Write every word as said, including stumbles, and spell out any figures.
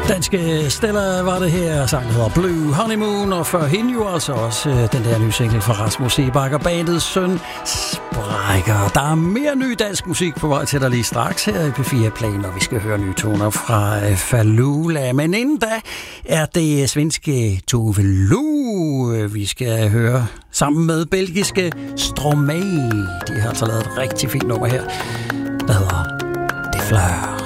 Danske Stella var det her. Sangen hedder Blue Honeymoon, og før hende jo altså også øh, den der nye single fra Rasmus Seebach og bandets søn Sprækker. Der er mere ny dansk musik på vej til dig lige straks her i P fire Play, når vi skal høre nye toner fra øh, Falula. Men inden da er det svenske Tove Lo, vi skal høre sammen med belgiske Stromae. De har altså lavet et rigtig fint nummer her, der hedder Det Fleur.